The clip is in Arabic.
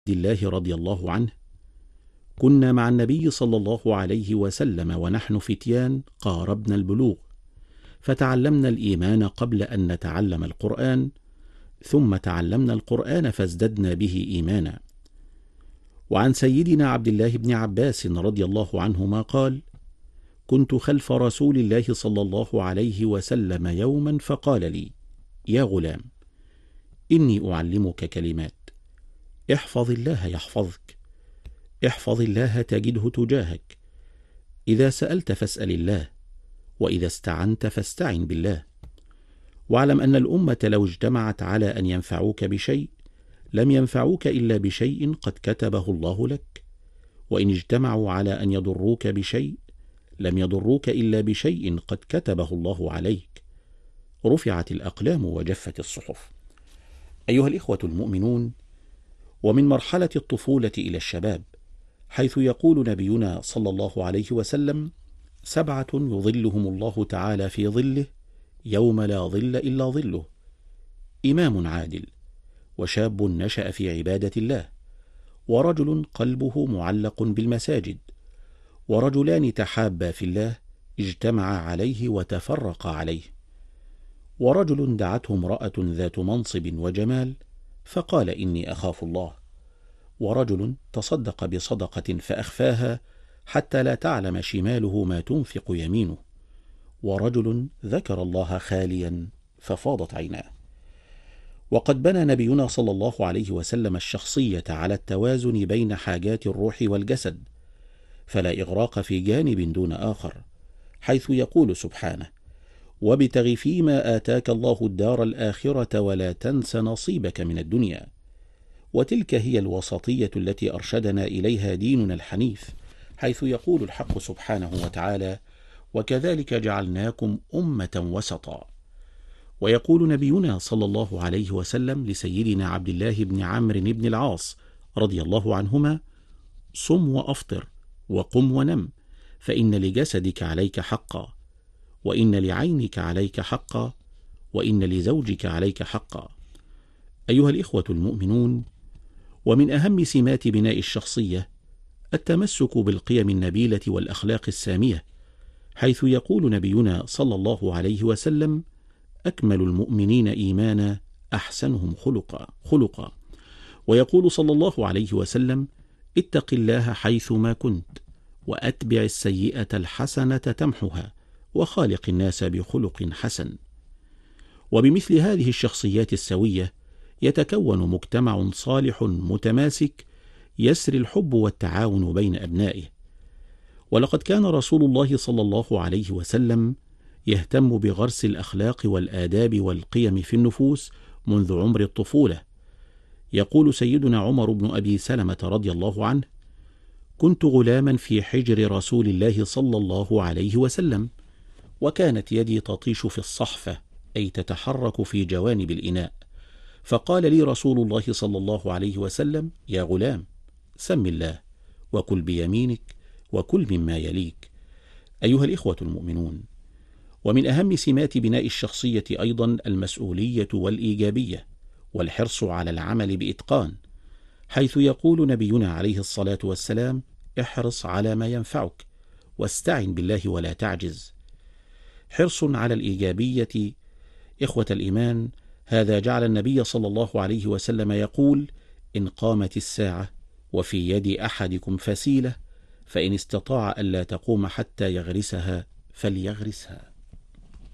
الله رضي الله عنه: كنا مع النبي صلى الله عليه وسلم ونحن فتيان قاربنا البلوغ، فتعلمنا الإيمان قبل أن نتعلم القرآن، ثم تعلمنا القرآن فازددنا به إيمانا. وعن سيدنا عبد الله بن عباس رضي الله عنهما قال: كنت خلف رسول الله صلى الله عليه وسلم يوما فقال لي: يا غلام، إني أعلمك كلمات، احفظ الله يحفظك، احفظ الله تجده تجاهك، إذا سألت فاسأل الله، وإذا استعنت فاستعن بالله، واعلم أن الأمة لو اجتمعت على أن ينفعوك بشيء لم ينفعوك إلا بشيء قد كتبه الله لك، وإن اجتمعوا على أن يضروك بشيء لم يضروك إلا بشيء قد كتبه الله عليك. رفعت الأقلام وجفت الصحف. أيها الإخوة المؤمنون، ومن مرحلة الطفولة إلى الشباب، حيث يقول نبينا صلى الله عليه وسلم: 7 يظلهم الله تعالى في ظله يوم لا ظل إلا ظله: إمام عادل، وشاب نشأ في عبادة الله، ورجل قلبه معلق بالمساجد، ورجلان تحابا في الله اجتمعا عليه وتفرقا عليه، ورجل دعته امرأة ذات منصب وجمال فقال: إني أخاف الله، ورجل تصدق بصدقة فأخفاها حتى لا تعلم شماله ما تنفق يمينه، ورجل ذكر الله خاليا ففاضت عيناه. وقد بنى نبينا صلى الله عليه وسلم الشخصية على التوازن بين حاجات الروح والجسد، فلا إغراق في جانب دون آخر، حيث يقول سبحانه: وابتغ فيما آتاك الله الدار الآخرة ولا تنس نصيبك من الدنيا. وتلك هي الوسطية التي أرشدنا إليها ديننا الحنيف، حيث يقول الحق سبحانه وتعالى: وكذلك جعلناكم أمة وسطا. ويقول نبينا صلى الله عليه وسلم لسيدنا عبد الله بن عمرو بن العاص رضي الله عنهما: صم وأفطر، وقم ونم، فإن لجسدك عليك حقا، وإن لعينك عليك حقا، وإن لزوجك عليك حقا. أيها الإخوة المؤمنون، ومن أهم سمات بناء الشخصية التمسك بالقيم النبيلة والأخلاق السامية، حيث يقول نبينا صلى الله عليه وسلم: أكمل المؤمنين إيمانا أحسنهم خلقا. ويقول صلى الله عليه وسلم: اتق الله حيثما كنت، وأتبع السيئة الحسنة تمحها، وخالق الناس بخلق حسن. وبمثل هذه الشخصيات السوية يتكون مجتمع صالح متماسك يسري الحب والتعاون بين أبنائه. ولقد كان رسول الله صلى الله عليه وسلم يهتم بغرس الأخلاق والآداب والقيم في النفوس منذ عمر الطفولة. يقول سيدنا عمر بن أبي سلمة رضي الله عنه: كنت غلاما في حجر رسول الله صلى الله عليه وسلم، وكانت يدي تطيش في الصحفة، أي تتحرك في جوانب الإناء، فقال لي رسول الله صلى الله عليه وسلم: يا غلام، سم الله، وكل بيمينك، وكل مما يليك. أيها الإخوة المؤمنون، ومن أهم سمات بناء الشخصية أيضا المسؤولية والإيجابية، والحرص على العمل بإتقان، حيث يقول نبينا عليه الصلاة والسلام: احرص على ما ينفعك، واستعن بالله ولا تعجز. حرص على الإيجابية إخوة الإيمان، هذا جعل النبي صلى الله عليه وسلم يقول: إن قامت الساعة وفي يد أحدكم فسيلة، فإن استطاع ألا تقوم حتى يغرسها فليغرسها.